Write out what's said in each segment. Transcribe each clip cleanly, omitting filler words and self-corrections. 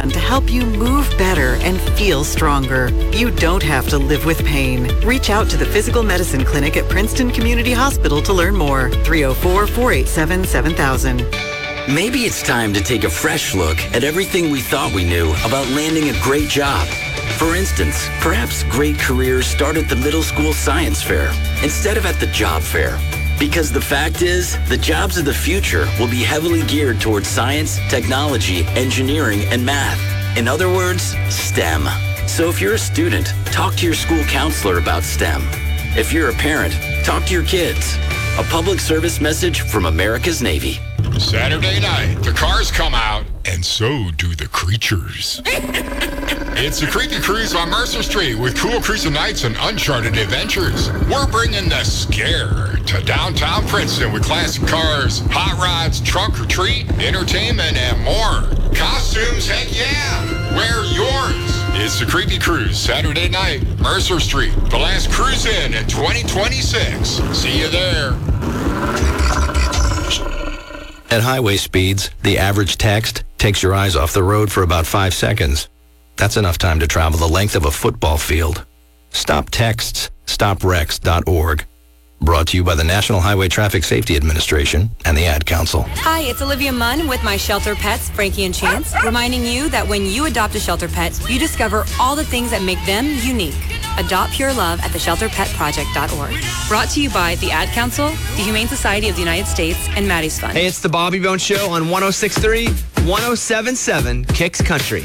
plan to help you move better and feel stronger. You don't have to live with pain. Reach out to the Physical Medicine Clinic at Princeton Community Hospital to learn more. 304-487-7000. Maybe it's time to take a fresh look at everything we thought we knew about landing a great job. For instance, perhaps great careers start at the middle school science fair instead of at the job fair. Because the fact is, the jobs of the future will be heavily geared towards science, technology, engineering, and math. In other words, STEM. So if you're a student, talk to your school counselor about STEM. If you're a parent, talk to your kids. A public service message from America's Navy. Saturday night, the cars come out, and so do the creatures. It's the Creepy Cruise on Mercer Street with cool cruising nights and uncharted adventures. We're bringing the scare to downtown Princeton with classic cars, hot rods, trunk or treat, entertainment, and more. Costumes, heck yeah! Wear yours. It's the Creepy Cruise, Saturday night, Mercer Street. The last cruise in 2026. See you there. At highway speeds, the average text takes your eyes off the road for about 5 seconds. That's enough time to travel the length of a football field. Stop texts, stopwrecks.org. Brought to you by the National Highway Traffic Safety Administration and the Ad Council. Hi, it's Olivia Munn with my shelter pets, Frankie and Chance, reminding you that when you adopt a shelter pet, you discover all the things that make them unique. Adopt pure love at theshelterpetproject.org. Brought to you by the Ad Council, the Humane Society of the United States, and Maddie's Fund. Hey, it's the Bobby Bones Show on 106.3, 107.7 Kicks Country.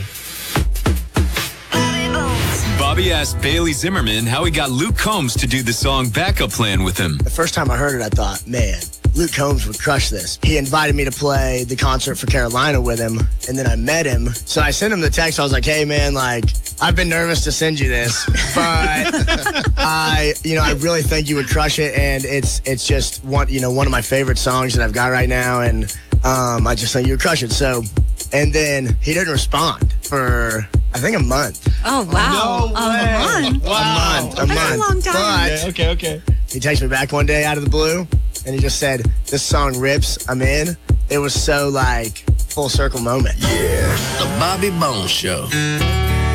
Bobby asked Bailey Zimmerman how he got Luke Combs to do the song Backup Plan with him. The first time I heard it, I thought, man, Luke Combs would crush this. He invited me to play the concert for Carolina with him, and then I met him. So I sent him the text. I was like, hey, man, I've been nervous to send you this, but I really think you would crush it, and it's just one of my favorite songs that I've got right now, and I just think you would crush it. So, and then he didn't respond for, I think, a month. Oh, wow. No way. A month? Wow. A month. That's a long time. But Okay. he texted me back one day out of the blue, and he just said, this song rips, I'm in. It was so, full circle moment. Yeah, the Bobby Bones Show.